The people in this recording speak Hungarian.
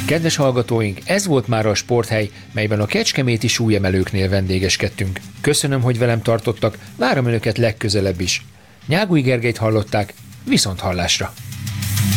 Kedves hallgatóink, ez volt már a Sporthely, melyben a kecskeméti súlyemelőknél vendégeskedtünk. Köszönöm, hogy velem tartottak, várom önöket legközelebb is. Nyágúj Gergelyt hallották, viszont hallásra!